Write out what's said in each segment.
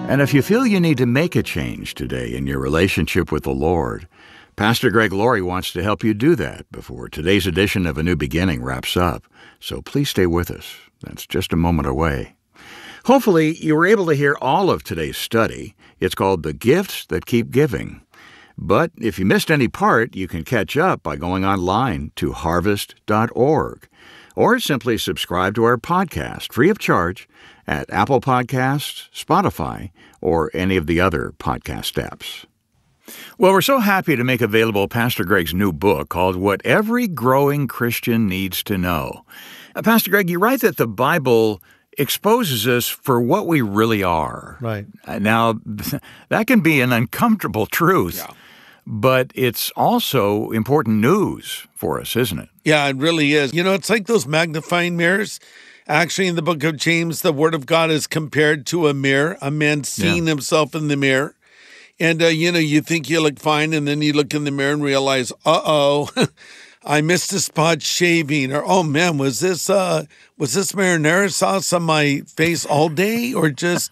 And if you feel you need to make a change today in your relationship with the Lord, Pastor Greg Laurie wants to help you do that before today's edition of A New Beginning wraps up. So please stay with us. That's just a moment away. Hopefully, you were able to hear all of today's study. It's called The Gifts That Keep Giving. But if you missed any part, you can catch up by going online to harvest.org or simply subscribe to our podcast free of charge at Apple Podcasts, Spotify, or any of the other podcast apps. Well, we're so happy to make available Pastor Greg's new book called What Every Growing Christian Needs to Know. Pastor Greg, you write that the Bible exposes us for what we really are. Right. Now, that can be an uncomfortable truth, but it's also important news for us, isn't it? Yeah, it really is. You know, it's like those magnifying mirrors. Actually, in the book of James, the Word of God is compared to a mirror, a man seeing himself in the mirror. And, you think you look fine, and then you look in the mirror and realize, I missed a spot shaving, or, oh man, was this marinara sauce on my face all day? Or just,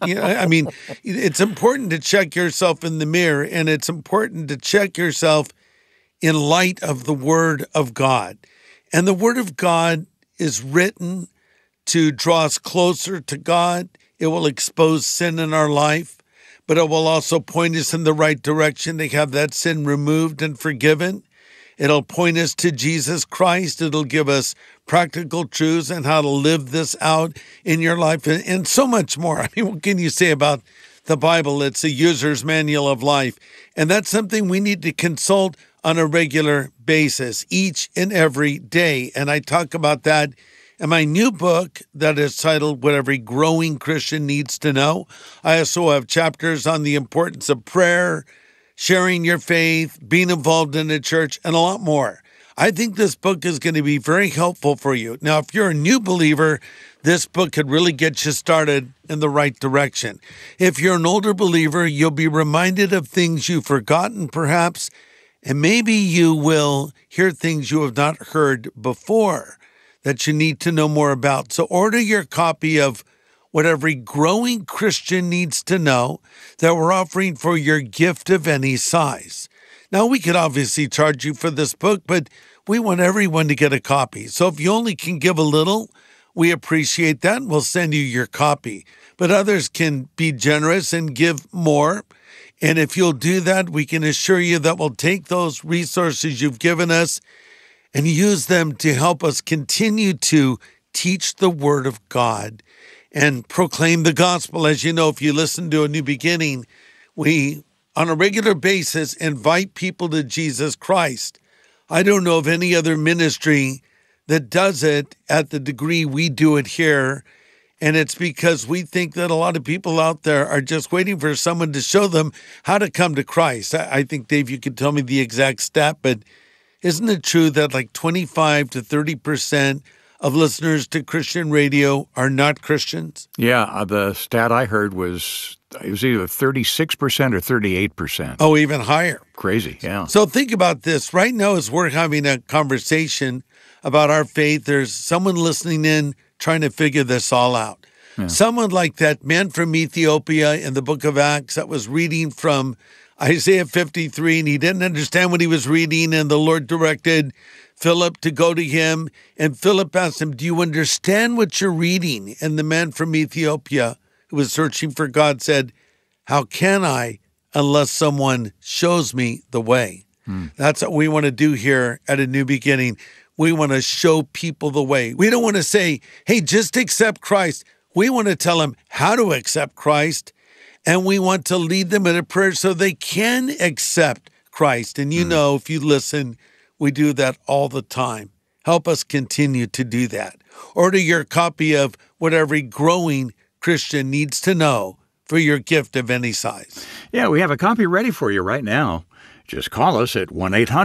it's important to check yourself in the mirror, and it's important to check yourself in light of the Word of God. And the Word of God is written to draw us closer to God. It will expose sin in our life, but it will also point us in the right direction to have that sin removed and forgiven. It'll point us to Jesus Christ. It'll give us practical truths and how to live this out in your life and so much more. I mean, what can you say about the Bible? It's a user's manual of life. And that's something we need to consult on a regular basis, each and every day. And I talk about that in my new book that is titled What Every Growing Christian Needs to Know. I also have chapters on the importance of prayer, sharing your faith, being involved in a church, and a lot more. I think this book is going to be very helpful for you. Now, if you're a new believer, this book could really get you started in the right direction. If you're an older believer, you'll be reminded of things you've forgotten, perhaps, and maybe you will hear things you have not heard before that you need to know more about. So order your copy of What Every Growing Christian Needs to Know that we're offering for your gift of any size. Now, we could obviously charge you for this book, but we want everyone to get a copy. So if you only can give a little, we appreciate that, and we'll send you your copy. But others can be generous and give more. And if you'll do that, we can assure you that we'll take those resources you've given us and use them to help us continue to teach the Word of God and proclaim the gospel. As you know, if you listen to A New Beginning, we, on a regular basis, invite people to Jesus Christ. I don't know of any other ministry that does it at the degree we do it here. And it's because we think that a lot of people out there are just waiting for someone to show them how to come to Christ. I think, Dave, you could tell me the exact stat, but isn't it true that like 25 to 30% of listeners to Christian radio are not Christians? Yeah, the stat I heard was it was either 36% or 38%. Oh, even higher. Crazy, yeah. So think about this. Right now, as we're having a conversation about our faith, there's someone listening in trying to figure this all out. Yeah. Someone like that man from Ethiopia in the book of Acts that was reading from Isaiah 53, and he didn't understand what he was reading, and the Lord directed Philip to go to him, and Philip asked him, do you understand what you're reading? And the man from Ethiopia who was searching for God said, how can I unless someone shows me the way? That's what we want to do here at A New Beginning. We want to show people the way. We don't want to say, hey, just accept Christ. We want to tell them how to accept Christ, and we want to lead them in a prayer so they can accept Christ. And you know, if you listen, we do that all the time. Help us continue to do that. Order your copy of What Every Growing Christian Needs to Know for your gift of any size. Yeah, we have a copy ready for you right now. Just call us at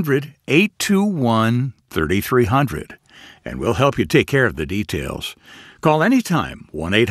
1-800-821-3300, and we'll help you take care of the details. Call anytime,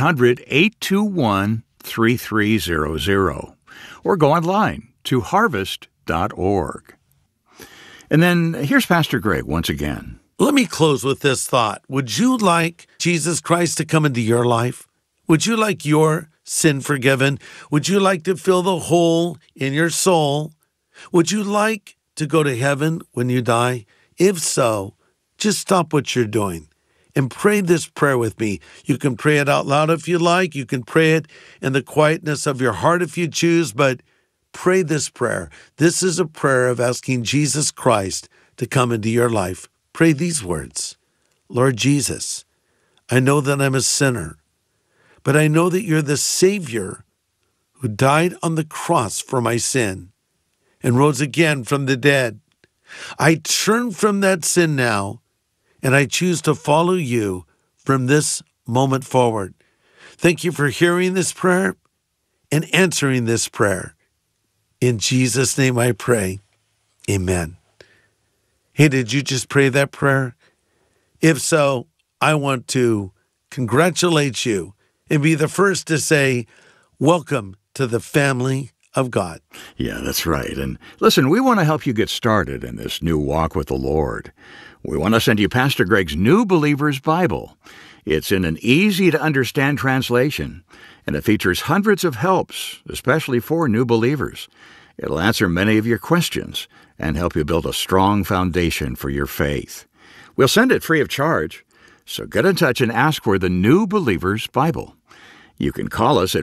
1-800-821-3300, or go online to harvest.org. And then here's Pastor Greg once again. Let me close with this thought. Would you like Jesus Christ to come into your life? Would you like your sin forgiven? Would you like to fill the hole in your soul? Would you like to go to heaven when you die? If so, just stop what you're doing and pray this prayer with me. You can pray it out loud if you like. You can pray it in the quietness of your heart if you choose, but pray this prayer. This is a prayer of asking Jesus Christ to come into your life. Pray these words. Lord Jesus, I know that I'm a sinner, but I know that you're the Savior who died on the cross for my sin and rose again from the dead. I turn from that sin now, and I choose to follow you from this moment forward. Thank you for hearing this prayer and answering this prayer. In Jesus' name I pray. Amen. Hey, did you just pray that prayer? If so, I want to congratulate you and be the first to say, welcome to the family of God. Yeah, that's right. And listen, we want to help you get started in this new walk with the Lord. We want to send you Pastor Greg's New Believer's Bible. It's in an easy-to-understand translation, and it features hundreds of helps, especially for new believers. It'll answer many of your questions and help you build a strong foundation for your faith. We'll send it free of charge, so get in touch and ask for the New Believer's Bible. You can call us at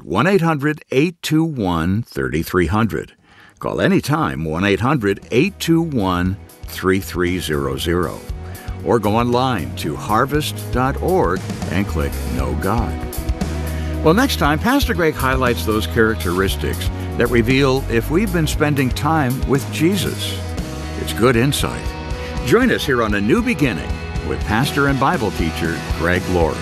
1-800-821-3300. Call anytime, 1-800-821-3300. Or go online to harvest.org and click Know God. Well, next time, Pastor Greg highlights those characteristics that reveal if we've been spending time with Jesus. It's good insight. Join us here on A New Beginning with pastor and Bible teacher Greg Laurie.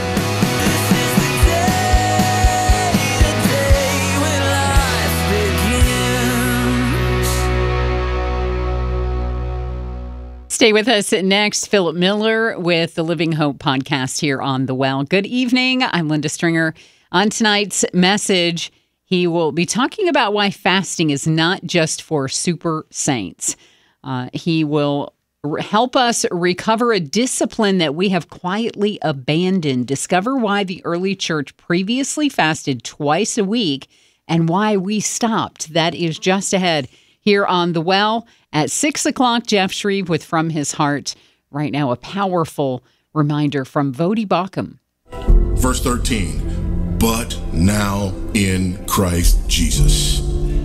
Stay with us next. Philip Miller with the Living Hope podcast here on The Well. Good evening. I'm Linda Stringer. On tonight's message, he will be talking about why fasting is not just for super saints. He will help us recover a discipline that we have quietly abandoned, discover why the early church previously fasted twice a week, and why we stopped. That is just ahead here on The Well. At 6 o'clock, Jeff Shreve with From His Heart. Right now, a powerful reminder from Vodi Bakum. Verse 13, but now in Christ Jesus.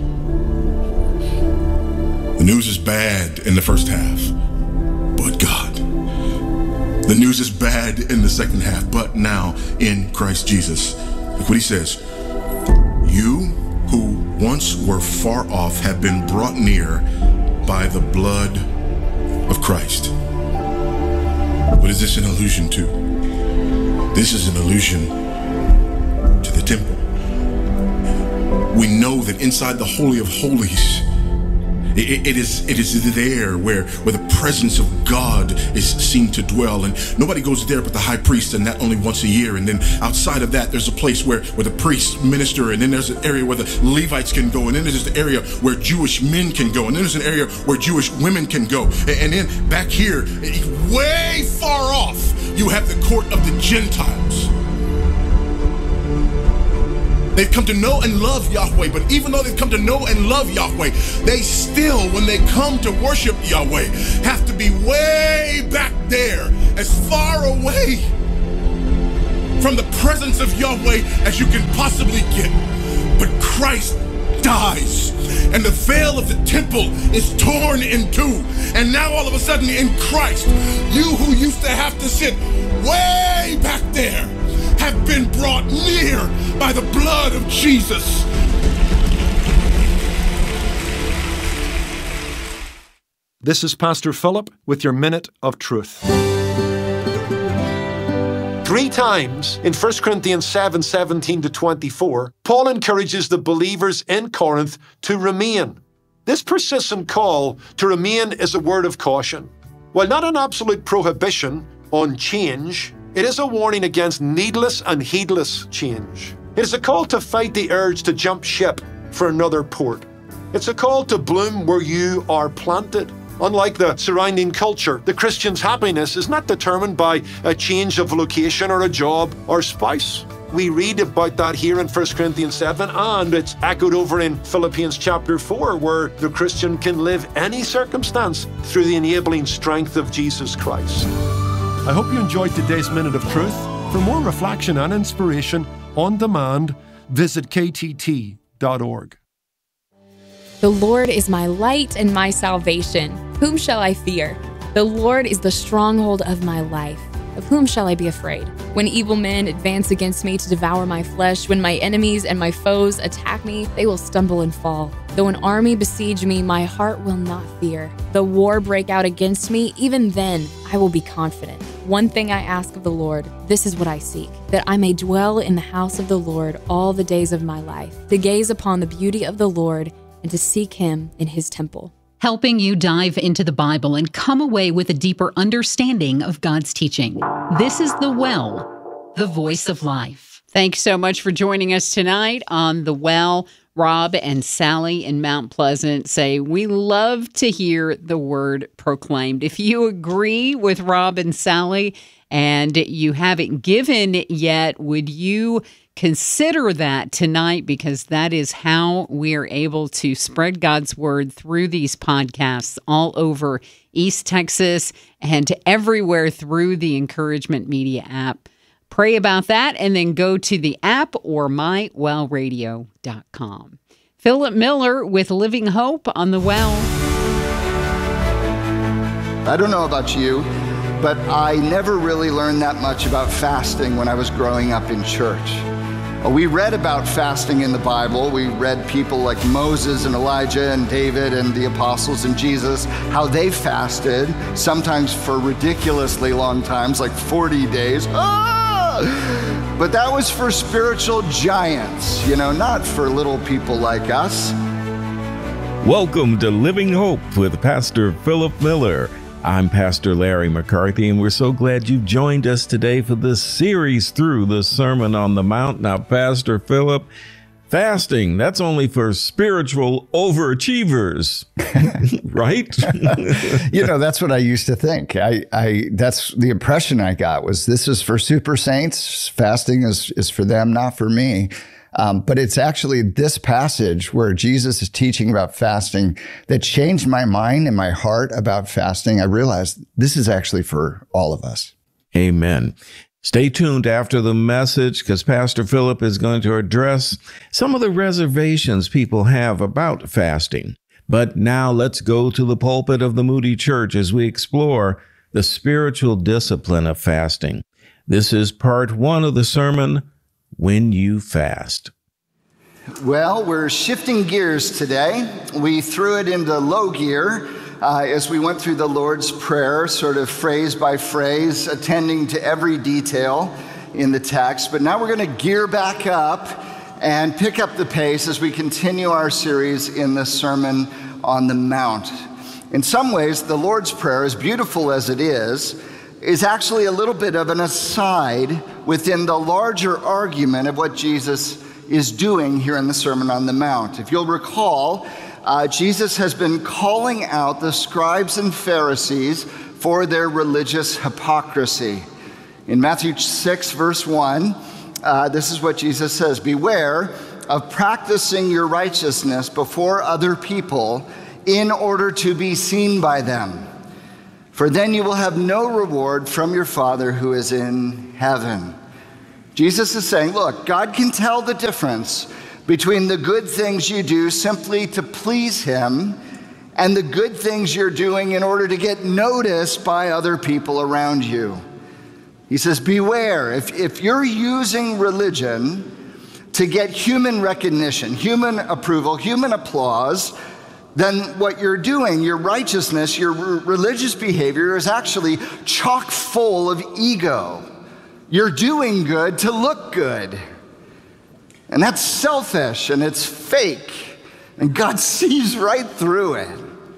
The news is bad in the first half, but God. The news is bad in the second half, but now in Christ Jesus. Look what he says. You who once were far off have been brought near by the blood of Christ. What is this an allusion to? This is an allusion to the temple. We know that inside the Holy of Holies, it is there where the presence of God is seen to dwell, and nobody goes there but the high priest, and that only once a year. And then outside of that, there's a place where the priests minister, and then there's an area where the Levites can go, and then there's an area where Jewish men can go, and then there's an area where Jewish women can go. And then back here, way far off, you have the court of the Gentiles. They've come to know and love Yahweh, but even though they've come to know and love Yahweh, they still, when they come to worship Yahweh, have to be way back there, as far away from the presence of Yahweh as you can possibly get. But Christ dies, and the veil of the temple is torn in two. And now all of a sudden in Christ, you who used to have to sit way back there have been brought near by the blood of Jesus. This is Pastor Philip with your Minute of Truth. 3 times in 1 Corinthians 7:17-24, Paul encourages the believers in Corinth to remain. This persistent call to remain is a word of caution. While not an absolute prohibition on change, it is a warning against needless and heedless change. It is a call to fight the urge to jump ship for another port. It's a call to bloom where you are planted. Unlike the surrounding culture, the Christian's happiness is not determined by a change of location or a job or spouse. We read about that here in 1 Corinthians 7, and it's echoed over in Philippians chapter 4, where the Christian can live any circumstance through the enabling strength of Jesus Christ. I hope you enjoyed today's Minute of Truth. For more reflection and inspiration on demand, visit ktt.org. The Lord is my light and my salvation. Whom shall I fear? The Lord is the stronghold of my life. Of whom shall I be afraid? When evil men advance against me to devour my flesh, when my enemies and my foes attack me, they will stumble and fall. Though an army besiege me, my heart will not fear. Though war break out against me, even then I will be confident. One thing I ask of the Lord, this is what I seek, that I may dwell in the house of the Lord all the days of my life, to gaze upon the beauty of the Lord and to seek Him in His temple. Helping you dive into the Bible and come away with a deeper understanding of God's teaching. This is The Well, the voice of life. Thanks so much for joining us tonight on The Well. Rob and Sally in Mount Pleasant say, we love to hear the word proclaimed. If you agree with Rob and Sally and you haven't given yet, would you consider that tonight? Because that is how we are able to spread God's word through these podcasts all over East Texas and everywhere through the Encouragement Media app. Pray about that and then go to the app or mywellradio.com. Philip Miller with Living Hope on The Well. I don't know about you, but I never really learned that much about fasting when I was growing up in church. We read about fasting in the Bible. We read people like Moses and Elijah and David and the apostles and Jesus, how they fasted, sometimes for ridiculously long times, like 40 days. But that was for spiritual giants, not for little people like us. Welcome to Living Hope with Pastor Philip Miller. I'm Pastor Larry McCarthy, and we're so glad you've joined us today for this series through the Sermon on the Mount. Now, Pastor Philip, fasting, that's only for spiritual overachievers, right? That's what I used to think. That's the impression I got, was this is for super saints. Fasting is for them, not for me. But it's actually this passage where Jesus is teaching about fasting that changed my mind and my heart about fasting. I realized this is actually for all of us. Amen. Stay tuned after the message, because Pastor Philip is going to address some of the reservations people have about fasting. But now let's go to the pulpit of the Moody Church as we explore the spiritual discipline of fasting. This is part 1 of the sermon, When You Fast. Well, we're shifting gears today. We threw it into low gear as we went through the Lord's Prayer, sort of phrase by phrase, attending to every detail in the text. But now we're going to gear back up and pick up the pace as we continue our series in the Sermon on the Mount. In some ways, the Lord's Prayer, as beautiful as it is actually a little bit of an aside within the larger argument of what Jesus is doing here in the Sermon on the Mount. If you'll recall, Jesus has been calling out the scribes and Pharisees for their religious hypocrisy. In Matthew 6, verse 1, this is what Jesus says, "Beware of practicing your righteousness before other people in order to be seen by them. For then you will have no reward from your Father who is in heaven." Jesus is saying, look, God can tell the difference between the good things you do simply to please Him and the good things you're doing in order to get noticed by other people around you. He says, beware. If you're using religion to get human recognition, human approval, human applause, then what you're doing, your righteousness, your religious behavior is actually chock full of ego. You're doing good to look good. And that's selfish and it's fake. And God sees right through it.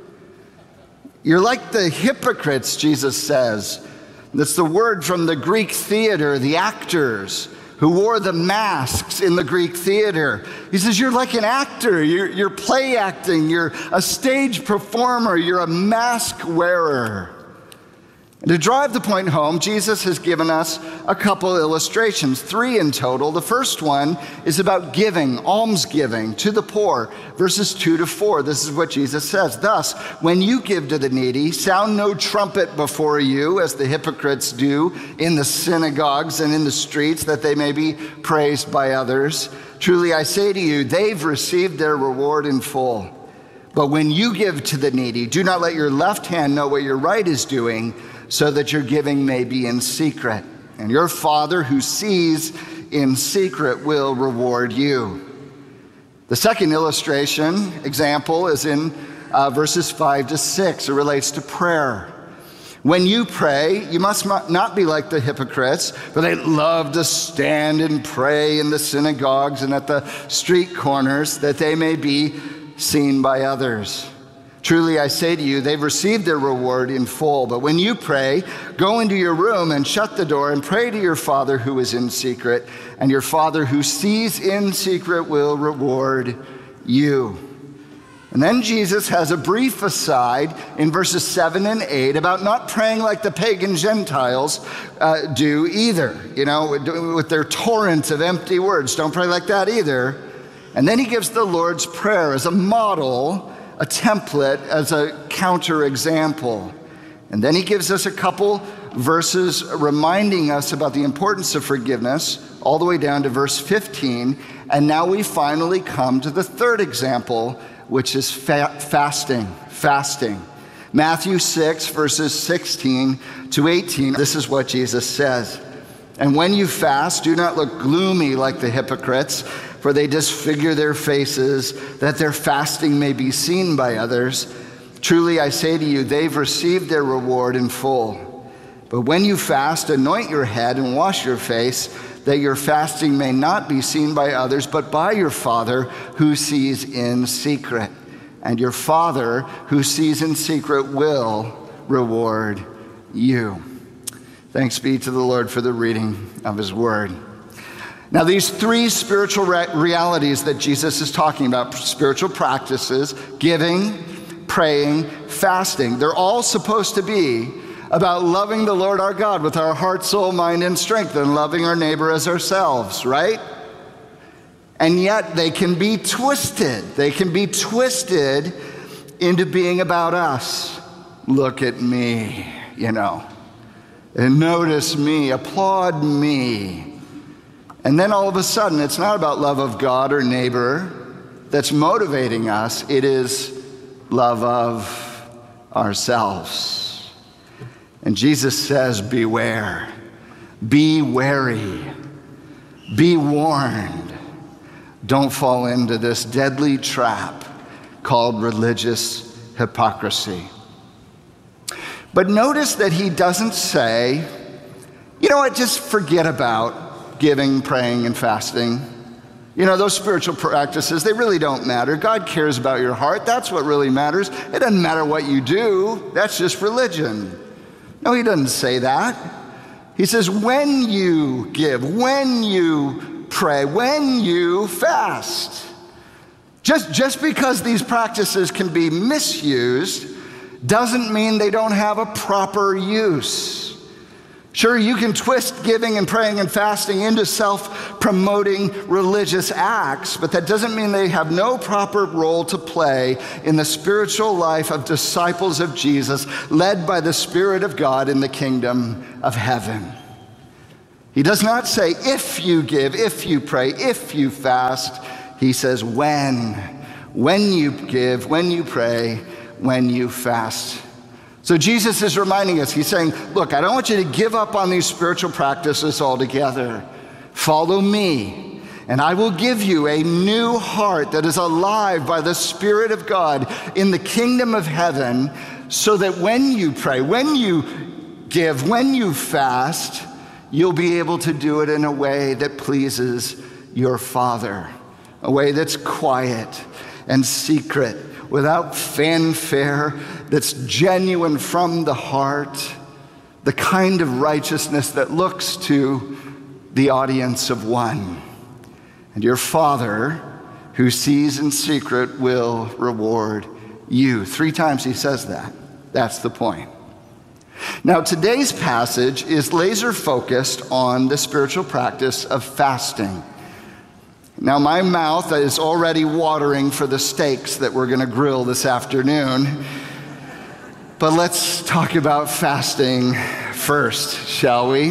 You're like the hypocrites, Jesus says. That's the word from the Greek theater, the actors who wore the masks in the Greek theater. He says, you're like an actor. You're play acting. You're a stage performer. You're a mask wearer. And to drive the point home, Jesus has given us a couple illustrations, 3 in total. The first one is about giving, almsgiving to the poor, verses 2 to 4. This is what Jesus says. Thus, when you give to the needy, sound no trumpet before you, as the hypocrites do in the synagogues and in the streets, that they may be praised by others. Truly, I say to you, they've received their reward in full. But when you give to the needy, do not let your left hand know what your right is doing, so that your giving may be in secret. And your Father who sees in secret will reward you. The second illustration, example, is in verses 5 to 6. It relates to prayer. When you pray, you must not be like the hypocrites, for they love to stand and pray in the synagogues and at the street corners, that they may be seen by others. Truly, I say to you, they've received their reward in full. But when you pray, go into your room and shut the door and pray to your Father who is in secret, and your Father who sees in secret will reward you. And then Jesus has a brief aside in verses 7 and 8 about not praying like the pagan Gentiles do either, with their torrents of empty words. Don't pray like that either. And then he gives the Lord's Prayer as a model, a template, as a counterexample. And then he gives us a couple verses reminding us about the importance of forgiveness, all the way down to verse 15. And now we finally come to the third example, which is fasting. Matthew 6, verses 16 to 18. This is what Jesus says. And when you fast, do not look gloomy like the hypocrites, for they disfigure their faces, that their fasting may be seen by others. Truly, I say to you, they've received their reward in full. But when you fast, anoint your head and wash your face, that your fasting may not be seen by others, but by your Father who sees in secret. And your Father who sees in secret will reward you. Thanks be to the Lord for the reading of his word. Now, these 3 spiritual realities that Jesus is talking about, spiritual practices, giving, praying, fasting, they're all supposed to be about loving the Lord our God with our heart, soul, mind, and strength, and loving our neighbor as ourselves, right? And yet they can be twisted. They can be twisted into being about us. Look at me, and notice me, applaud me. And then all of a sudden, it's not about love of God or neighbor that's motivating us. It is love of ourselves. And Jesus says, beware, be wary, be warned. Don't fall into this deadly trap called religious hypocrisy. But notice that he doesn't say, just forget about giving, praying, and fasting. Those spiritual practices, they really don't matter. God cares about your heart. That's what really matters. It doesn't matter what you do. That's just religion. No, he doesn't say that. He says, when you give, when you pray, when you fast. Just because these practices can be misused doesn't mean they don't have a proper use. Sure, you can twist giving and praying and fasting into self-promoting religious acts, but that doesn't mean they have no proper role to play in the spiritual life of disciples of Jesus, led by the Spirit of God in the kingdom of heaven. He does not say, if you give, if you pray, if you fast. He says, when you give, when you pray, when you fast. So Jesus is reminding us, he's saying, look, I don't want you to give up on these spiritual practices altogether. Follow me, and I will give you a new heart that is alive by the Spirit of God in the kingdom of heaven, so that when you pray, when you give, when you fast, you'll be able to do it in a way that pleases your Father, a way that's quiet and secret, without fanfare, that's genuine from the heart, the kind of righteousness that looks to the audience of one. And your Father, who sees in secret, will reward you. 3 times he says that. That's the point. Now, today's passage is laser focused on the spiritual practice of fasting. Now, my mouth is already watering for the steaks that we're going to grill this afternoon. But let's talk about fasting first, shall we?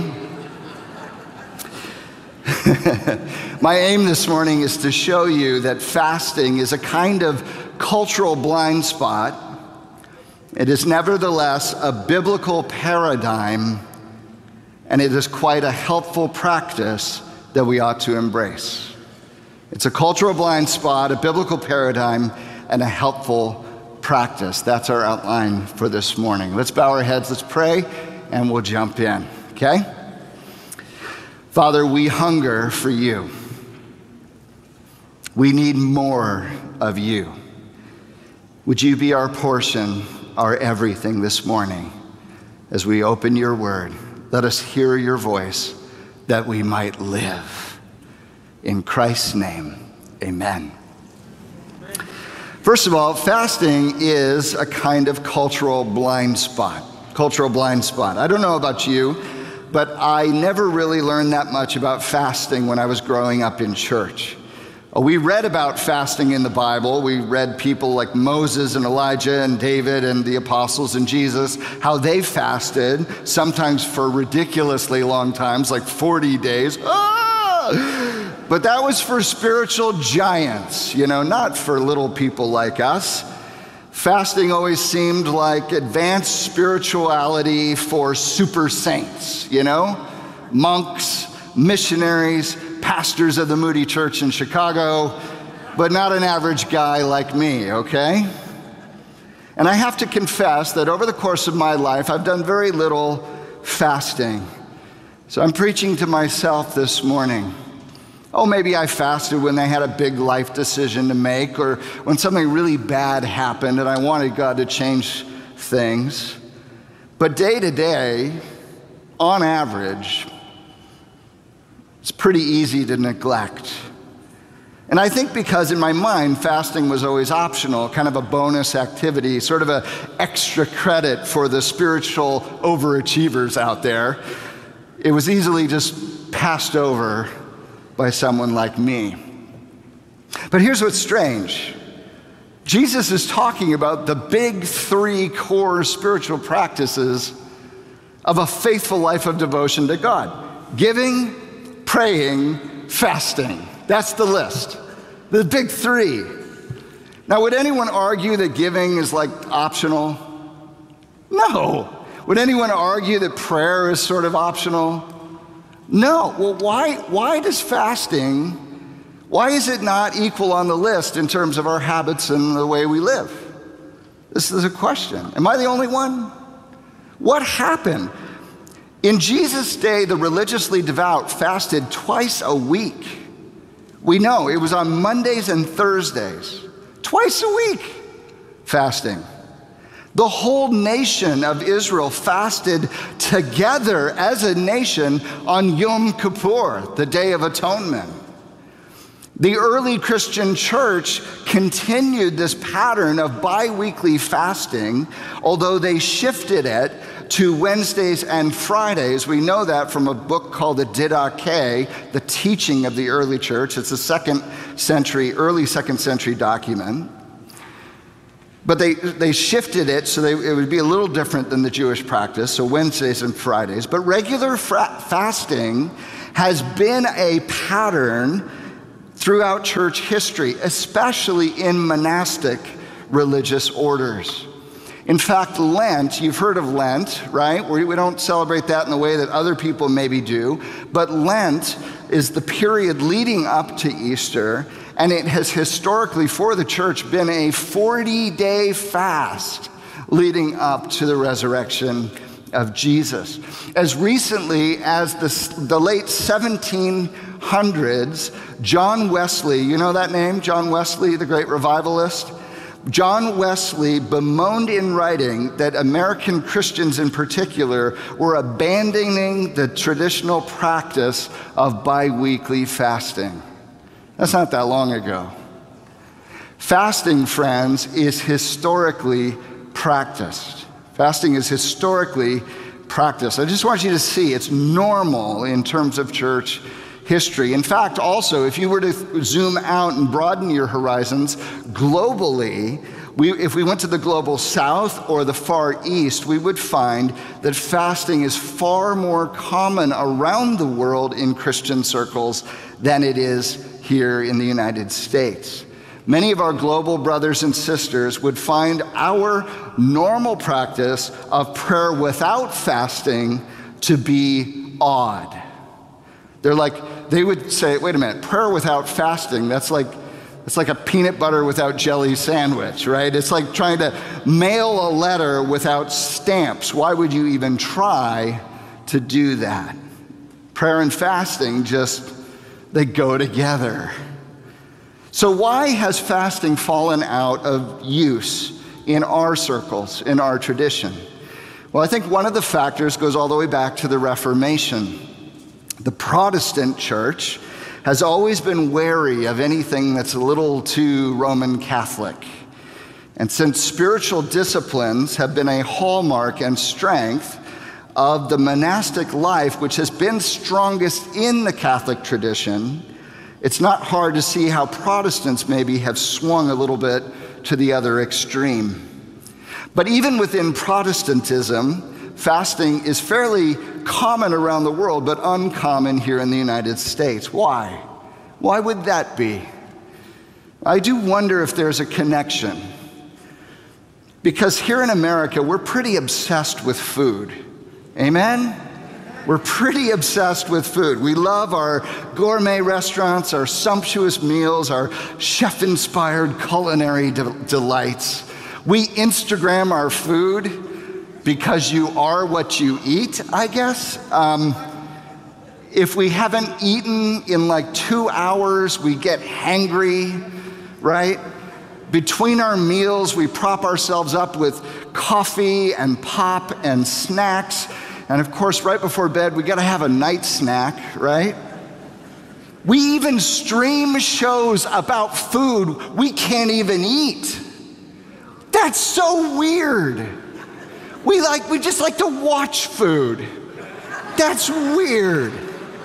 My aim this morning is to show you that fasting is a kind of cultural blind spot. It is nevertheless a biblical paradigm, and it is quite a helpful practice that we ought to embrace. It's a cultural blind spot, a biblical paradigm, and a helpful practice. That's our outline for this morning. Let's bow our heads, let's pray, and we'll jump in, okay? Father, we hunger for you. We need more of you. Would you be our portion, our everything this morning as we open your word? Let us hear your voice that we might live. In Christ's name, amen. First of all, fasting is a kind of cultural blind spot. Cultural blind spot. I don't know about you, but I never really learned that much about fasting when I was growing up in church. We read about fasting in the Bible. We read people like Moses and Elijah and David and the apostles and Jesus, how they fasted, sometimes for ridiculously long times, like 40 days. But that was for spiritual giants, not for little people like us. Fasting always seemed like advanced spirituality for super saints, monks, missionaries, pastors of the Moody Church in Chicago, but not an average guy like me, okay? And I have to confess that over the course of my life, I've done very little fasting. So I'm preaching to myself this morning. Maybe I fasted when I had a big life decision to make, or when something really bad happened and I wanted God to change things. But day to day, on average, it's pretty easy to neglect. And I think because in my mind, fasting was always optional, kind of a bonus activity, sort of an extra credit for the spiritual overachievers out there. It was easily just passed over by someone like me. But here's what's strange. Jesus is talking about the big three core spiritual practices of a faithful life of devotion to God: giving, praying, fasting. That's the list. The big three. Now, would anyone argue that giving is like optional? No. Would anyone argue that prayer is sort of optional? No. Well, why does fasting, why is it not equal on the list in terms of our habits and the way we live? This is a question. Am I the only one? What happened? In Jesus' day, the religiously devout fasted twice a week. We know it was on Mondays and Thursdays. Twice a week fasting. The whole nation of Israel fasted together as a nation on Yom Kippur, the Day of Atonement. The early Christian church continued this pattern of bi-weekly fasting, although they shifted it to Wednesdays and Fridays. We know that from a book called the Didache, the teaching of the early church. It's a early second century document. But they shifted it so it would be a little different than the Jewish practice, so Wednesdays and Fridays. But regular fasting has been a pattern throughout church history, especially in monastic religious orders. In fact, Lent, you've heard of Lent, right? We don't celebrate that in the way that other people maybe do, but Lent is the period leading up to Easter, and it has historically, for the church, been a 40-day fast leading up to the resurrection of Jesus. As recently as the late 1700s, John Wesley, you know that name? John Wesley, the great revivalist? John Wesley bemoaned in writing that American Christians in particular were abandoning the traditional practice of bi-weekly fasting. That's not that long ago. Fasting, friends, is historically practiced. Fasting is historically practiced. I just want you to see it's normal in terms of church history. In fact, also, if you were to zoom out and broaden your horizons globally, if we went to the global south or the far east, we would find that fasting is far more common around the world in Christian circles than it is here in the United States. Many of our global brothers and sisters would find our normal practice of prayer without fasting to be odd. They would say, wait a minute, prayer without fasting, it's like a peanut butter without jelly sandwich, right? It's like trying to mail a letter without stamps. Why would you even try to do that? Prayer and fasting they go together. So why has fasting fallen out of use in our circles, in our tradition? Well, I think one of the factors goes all the way back to the Reformation. The Protestant church has always been wary of anything that's a little too Roman Catholic. And since spiritual disciplines have been a hallmark and strength of the monastic life, which has been strongest in the Catholic tradition, it's not hard to see how Protestants maybe have swung a little bit to the other extreme. But even within Protestantism, fasting is fairly common around the world, but uncommon here in the United States. Why? Why would that be? I do wonder if there's a connection. Because here in America, we're pretty obsessed with food. Amen? We're pretty obsessed with food. We love our gourmet restaurants, our sumptuous meals, our chef-inspired culinary delights. We Instagram our food because you are what you eat, I guess. If we haven't eaten in like 2 hours, we get hangry, right? Between our meals, we prop ourselves up with coffee and pop and snacks. And of course, right before bed, we gotta have a night snack, right? We even stream shows about food we can't even eat. That's so weird. We just like to watch food. That's weird.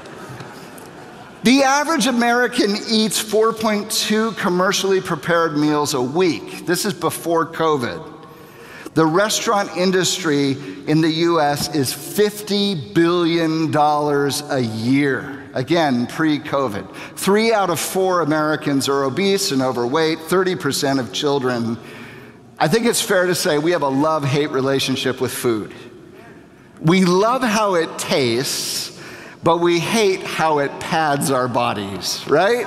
The average American eats 4.2 commercially prepared meals a week. This is before COVID. The restaurant industry in the US is $50 billion a year. Again, pre-COVID. 3 out of 4 Americans are obese and overweight, 30% of children. I think it's fair to say we have a love-hate relationship with food. We love how it tastes, but we hate how it pads our bodies, right?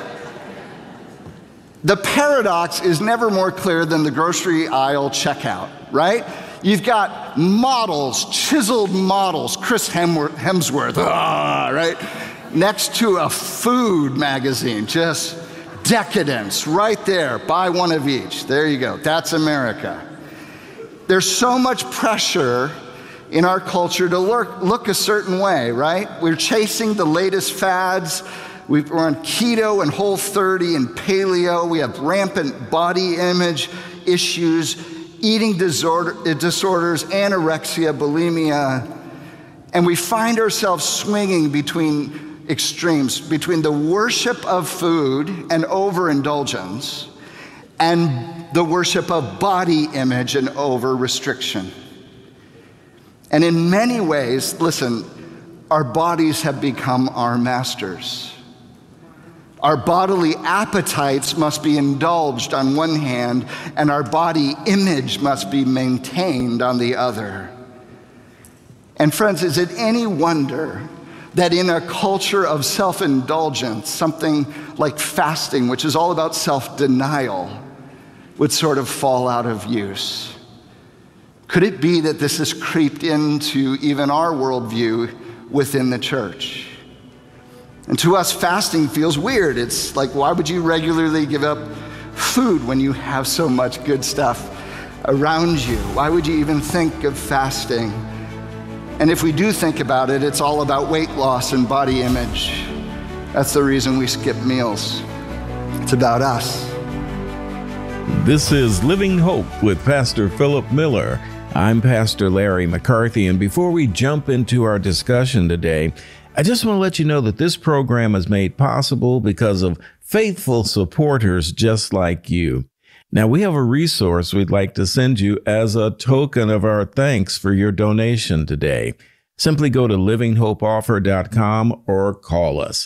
The paradox is never more clear than the grocery aisle checkout, right? You've got models, chiseled models, Chris Hemsworth, right? Next to a food magazine, just decadence, right there, buy one of each. There you go, that's America. There's so much pressure in our culture to look a certain way, right? We're chasing the latest fads. We're on keto and Whole30 and paleo. We have rampant body image issues, eating disorders, anorexia, bulimia. And we find ourselves swinging between extremes, between the worship of food and overindulgence and the worship of body image and over-restriction. And in many ways, listen, our bodies have become our masters. Our bodily appetites must be indulged on one hand, and our body image must be maintained on the other. And friends, is it any wonder that in a culture of self-indulgence, something like fasting, which is all about self-denial, would sort of fall out of use? Could it be that this has creeped into even our worldview within the church? And to us, fasting feels weird. It's like, why would you regularly give up food when you have so much good stuff around you? Why would you even think of fasting? And if we do think about it, it's all about weight loss and body image. That's the reason we skip meals. It's about us. This is Living Hope with Pastor Philip Miller. I'm Pastor Larry McCarthy, and before we jump into our discussion today, I just want to let you know that this program is made possible because of faithful supporters just like you. Now, we have a resource we'd like to send you as a token of our thanks for your donation today. Simply go to livinghopeoffer.com or call us.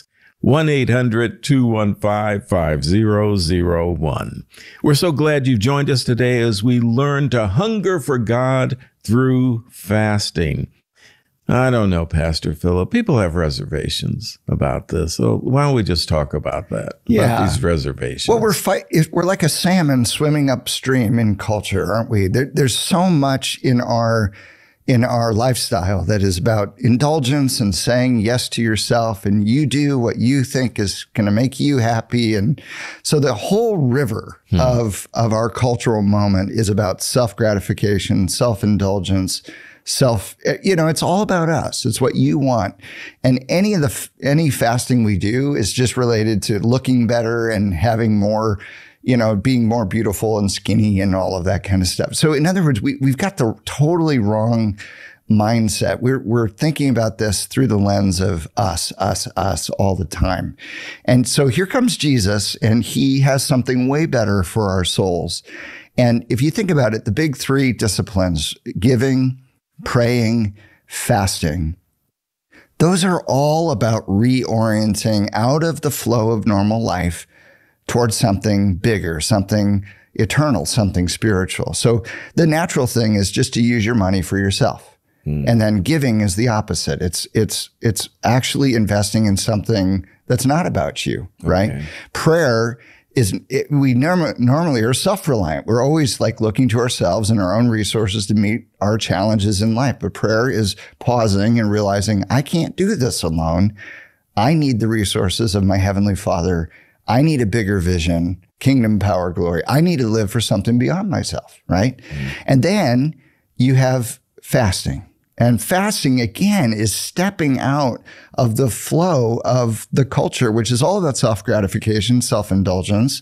1-800-215-5001. We're so glad you've joined us today as we learn to hunger for God through fasting. I don't know, Pastor Philip. People have reservations about this. So why don't we just talk about that? Yeah. About these reservations. Well, we're like a salmon swimming upstream in culture, aren't we? There's so much in our lifestyle that is about indulgence and saying yes to yourself, and you do what you think is going to make you happy. And so the whole river of our cultural moment is about self-gratification, self-indulgence, it's all about us. It's what you want. And any fasting we do is just related to looking better and having more, being more beautiful and skinny and all of that kind of stuff. So in other words, we've got the totally wrong mindset. We're thinking about this through the lens of us all the time. And so here comes Jesus, and he has something way better for our souls. And if you think about it, the big three disciplines, giving, praying, fasting, those are all about reorienting out of the flow of normal life towards something bigger, something eternal, something spiritual. So the natural thing is just to use your money for yourself. And then giving is the opposite. It's actually investing in something that's not about you, right? Okay. Prayer we normally are self-reliant. We're always like looking to ourselves and our own resources to meet our challenges in life. But prayer is pausing and realizing I can't do this alone. I need the resources of my Heavenly Father. I need a bigger vision, kingdom, power, glory. I need to live for something beyond myself, right? And then you have fasting. And fasting, again, is stepping out of the flow of the culture, which is all about self-gratification, self-indulgence,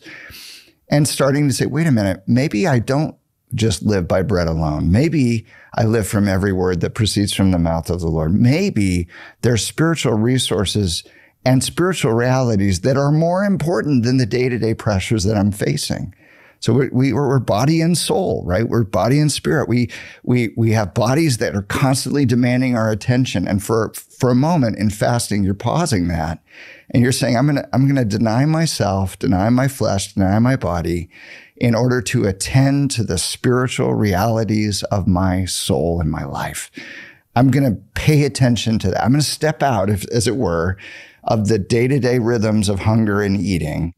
and starting to say, wait a minute, maybe I don't just live by bread alone. Maybe I live from every word that proceeds from the mouth of the Lord. Maybe there's spiritual resources and spiritual realities that are more important than the day-to-day pressures that I'm facing. So we're body and soul, right? We're body and spirit. We have bodies that are constantly demanding our attention. And for a moment in fasting, you're pausing that and you're saying, I'm gonna deny myself, deny my flesh, deny my body in order to attend to the spiritual realities of my soul and my life. I'm gonna pay attention to that. I'm gonna step out, as it were, of the day-to-day rhythms of hunger and eating,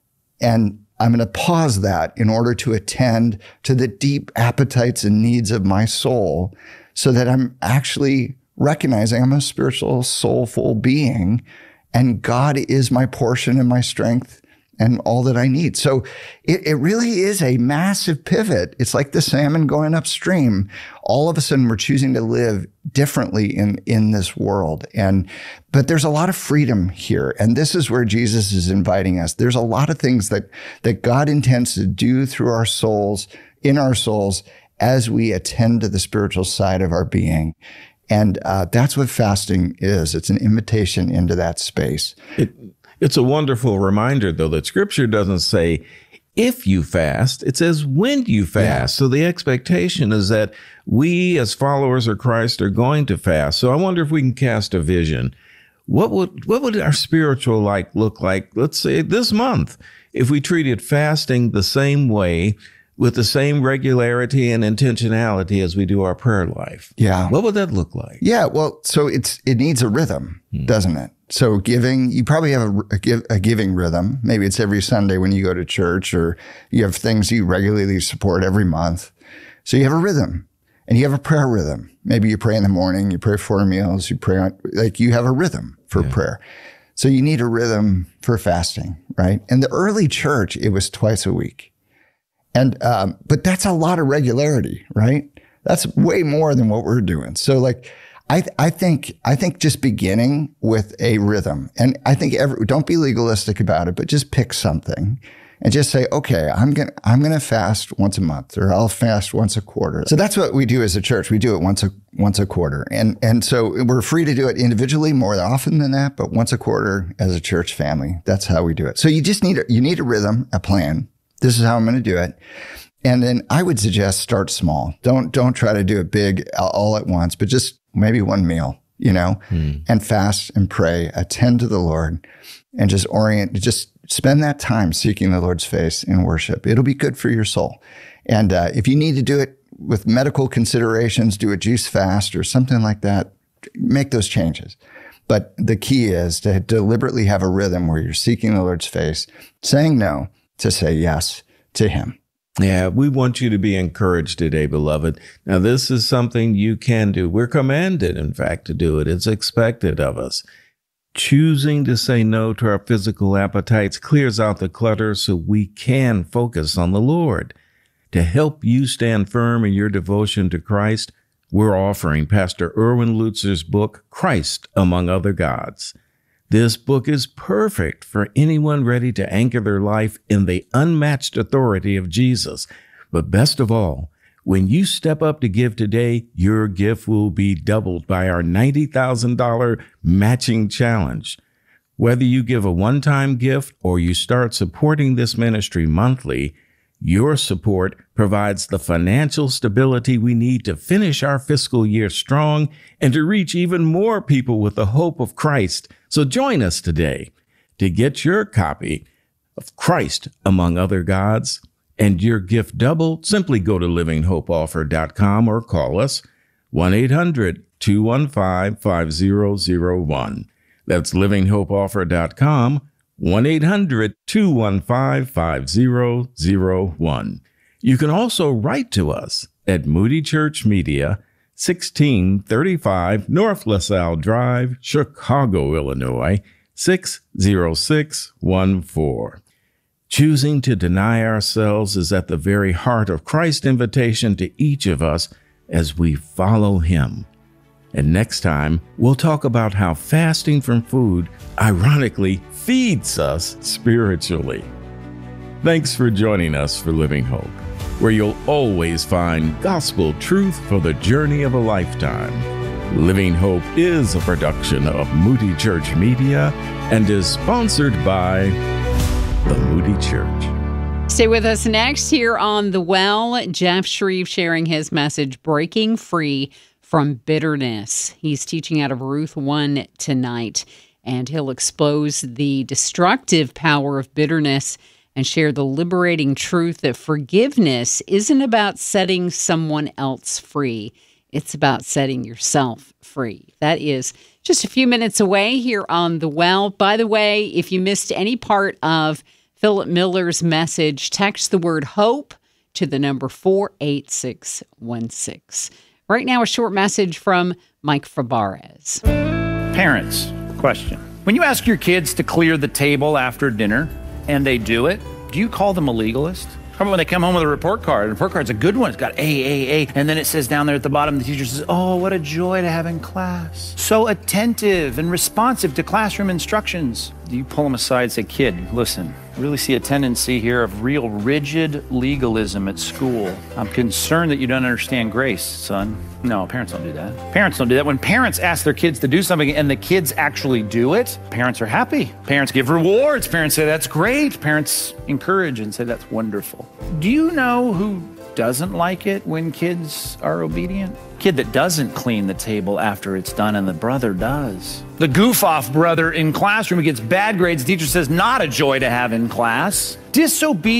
and I'm going to pause that in order to attend to the deep appetites and needs of my soul so that I'm actually recognizing I'm a spiritual, soulful being, and God is my portion and my strength and all that I need. So it really is a massive pivot. It's like the salmon going upstream. All of a sudden, we're choosing to live differently in this world. But there's a lot of freedom here. And this is where Jesus is inviting us. There's a lot of things that God intends to do through our souls, in our souls, as we attend to the spiritual side of our being. And that's what fasting is. It's an invitation into that space. It's a wonderful reminder, though, that Scripture doesn't say if you fast, it says when you fast. Yeah. So the expectation is that we as followers of Christ are going to fast. So I wonder if we can cast a vision. What would our spiritual life look like, let's say this month, if we treated fasting the same way, with the same regularity and intentionality as we do our prayer life? Yeah. What would that look like? Yeah. Well, so it needs a rhythm, doesn't it? So giving, you probably have a giving rhythm. Maybe it's every Sunday when you go to church, or you have things you regularly support every month. So you have a rhythm, and you have a prayer rhythm. Maybe you pray in the morning, you pray 4 meals, you pray you have a rhythm for prayer. So you need a rhythm for fasting, right? In the early church, it was twice a week. And, but that's a lot of regularity, right? That's way more than what we're doing. So I think just beginning with a rhythm, and I think don't be legalistic about it, but just pick something and just say, okay, I'm going to fast once a month, or I'll fast once a quarter. So that's what we do as a church. We do it once a quarter. And so we're free to do it individually more often than that, but once a quarter as a church family, that's how we do it. So you just need a rhythm, a plan. This is how I'm going to do it. And then I would suggest start small. Don't try to do it big all at once, but just maybe one meal, and fast and pray, attend to the Lord, and just spend that time seeking the Lord's face in worship. It'll be good for your soul. And if you need to do it with medical considerations, do a juice fast or something like that, make those changes. But the key is to deliberately have a rhythm where you're seeking the Lord's face, saying no to say yes to him. Yeah, we want you to be encouraged today, beloved. Now, this is something you can do. We're commanded, in fact, to do it. It's expected of us. Choosing to say no to our physical appetites clears out the clutter so we can focus on the Lord. To help you stand firm in your devotion to Christ, we're offering Pastor Erwin Lutzer's book, Christ Among Other Gods. This book is perfect for anyone ready to anchor their life in the unmatched authority of Jesus. But best of all, when you step up to give today, your gift will be doubled by our $90,000 matching challenge. Whether you give a one-time gift or you start supporting this ministry monthly, your support provides the financial stability we need to finish our fiscal year strong and to reach even more people with the hope of Christ. So join us today to get your copy of Christ Among Other Gods and your gift doubled. Simply go to livinghopeoffer.com or call us 1-800-215-5001. That's livinghopeoffer.com, 1-800-215-5001. You can also write to us at Moody Church Media, 1635 North LaSalle Drive, Chicago, Illinois, 60614. Choosing to deny ourselves is at the very heart of Christ's invitation to each of us as we follow him. And next time, we'll talk about how fasting from food, ironically, feeds us spiritually. Thanks for joining us for Living Hope, where you'll always find gospel truth for the journey of a lifetime. Living Hope is a production of Moody Church Media and is sponsored by the Moody Church. Stay with us next here on The Well. Jeff Shreve sharing his message, Breaking Free from Bitterness. He's teaching out of Ruth 1 tonight, and he'll expose the destructive power of bitterness and share the liberating truth that forgiveness isn't about setting someone else free. It's about setting yourself free. That is just a few minutes away here on The Well. By the way, if you missed any part of Philip Miller's message, text the word HOPE to the number 48616. Right now, a short message from Mike Fabarez. Parents, question. When you ask your kids to clear the table after dinner and they do it, do you call them a legalist? How about when they come home with a report card? The report card's a good one. It's got A. And then it says down there at the bottom, the teacher says, oh, what a joy to have in class. So attentive and responsive to classroom instructions. Do you pull them aside and say, kid, listen, I really see a tendency here of real rigid legalism at school. I'm concerned that you don't understand grace, son. No, parents don't do that. Parents don't do that. When parents ask their kids to do something and the kids actually do it, parents are happy. Parents give rewards. Parents say, that's great. Parents encourage and say, that's wonderful. Do you know who doesn't like it when kids are obedient? Kid that doesn't clean the table after it's done and the brother does. The goof-off brother in classroom who gets bad grades, the teacher says, not a joy to have in class. Disobedience